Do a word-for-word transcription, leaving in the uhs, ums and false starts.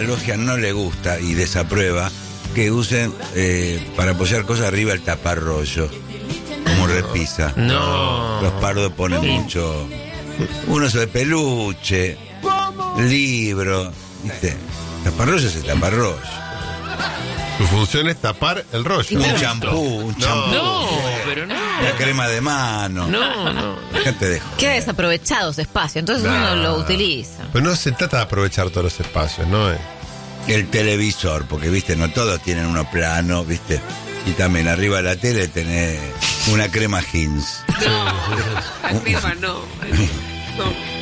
logia no le gusta y desaprueba que usen eh, para apoyar cosas arriba el taparrollo, como repisa. No. Los pardos ponen Sí. mucho. Un oso de peluche, libro, ¿viste? Taparrollo es el taparrollo. Su función es tapar el rollo. Un champú, un champú. No, pero no. Una crema de mano. No, no. Déjate de joder. Queda desaprovechado su espacio, entonces Nah. uno lo utiliza. Pero no se trata de aprovechar todos los espacios, ¿no? Eh, El televisor, porque, viste, no todos tienen uno plano, viste. Y también arriba de la tele tenés una crema Heinz. No, arriba no. No.